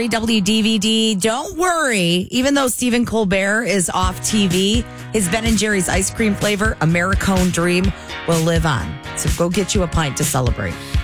WDVD, don't worry. Even though Stephen Colbert is off TV, his Ben and Jerry's ice cream flavor, Americone Dream, will live on. So go get you a pint to celebrate.